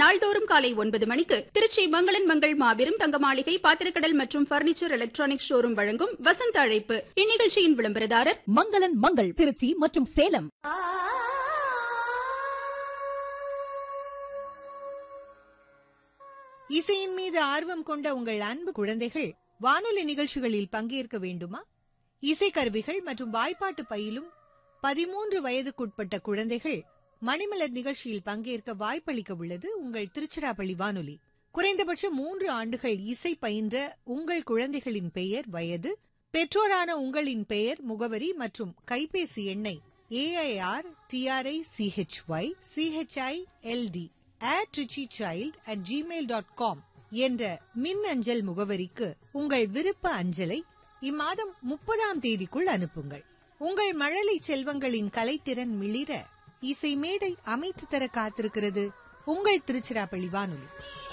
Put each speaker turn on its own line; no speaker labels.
நாள்தோறும் காலை 9 மணிக்கு திருச்சி மங்களன் மங்கள் மாபெரும் தங்க மாளிகை பாத்திரக்கடல் மற்றும் பர்னிச்சர் எலக்ட்ரானிக் ஷோரூம் வழங்கும் வசந்த அழைப்பு. இந்நிகழ்ச்சியின் விளம்பரதாரர்
மங்களன் மங்கள் திருச்சி மற்றும் சேலம்.
இசையின் மீது ஆர்வம் கொண்ட உங்கள் அன்பு குழந்தைகள் வானொலி நிகழ்ச்சிகளில் பங்கேற்க வேண்டுமா? இசைக்கருவிகள் மற்றும் வாய்ப்பாட்டு பயிலும் 13 வயதுக்குட்பட்ட குழந்தைகள் மணிமலர் நிகழ்ச்சியில் பங்கேற்க வாய்ப்பளிக்க உள்ளது உங்கள் திருச்சிராப்பள்ளி வானொலி. குறைந்தபட்சம் 3 ஆண்டுகள் இசை பயின்ற உங்கள் குழந்தைகளின் பெயர், வயது, பெற்றோரான உங்களின் பெயர், முகவரி மற்றும் கைபேசி எண்ணை AIRTRICHYCHILD@trichychild@gmail.com என்ற மின் அஞ்சல் முகவரிக்கு உங்கள் விருப்ப அஞ்சலை இம்மாதம் 30ஆம் தேதிக்குள் அனுப்புங்கள். உங்கள் மழலை செல்வங்களின் கலைத்திறன் மிளிர இசை மேடை அமைத்து தர காத்திருக்கிறது உங்கள் திருச்சிராப்பள்ளி வானொலி.